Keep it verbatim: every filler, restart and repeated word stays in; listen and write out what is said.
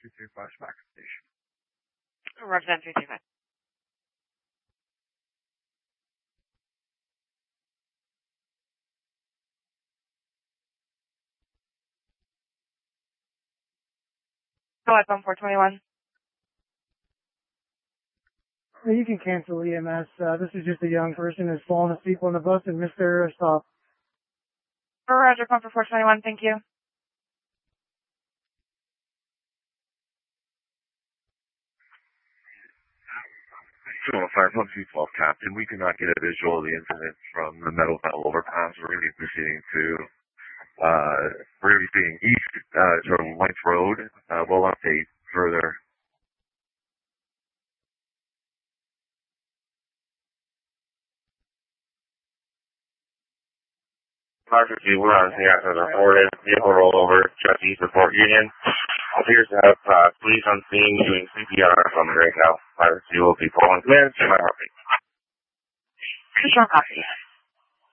two three five back station. Represent three three five. Go ahead, phone four twenty-one. You can cancel E M S. Uh, this is just a young person who's fallen asleep on the bus and missed their stop. Roger, phone for four twenty-one. Thank you. Fire Pump two twelve, Captain. We cannot get a visual of the incident from the Meadow Valley overpass. We're going to be proceeding to, uh, we're going to be proceeding east, uh, sort of White Road. Uh, we'll update further. Roger two, we're on the after the reported vehicle rollover just east of Fort Union. Appears to have uh, police on scene doing C P R from the right now. Roger two will be pulling commands to my heartbeat. Control copy.